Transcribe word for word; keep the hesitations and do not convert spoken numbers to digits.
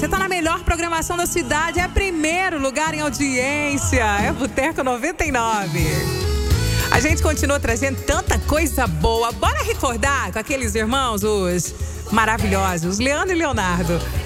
Você tá na melhor programação da cidade, é primeiro lugar em audiência, é Boteco noventa e nove. A gente continua trazendo tanta coisa boa. Bora recordar com aqueles irmãos, os maravilhosos, Leandro e Leonardo.